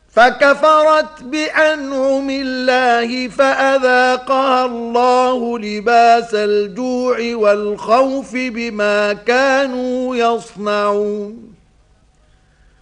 فكفرت بأنعم الله فأذاقها الله لباس الجوع والخوف بما كانوا يصنعون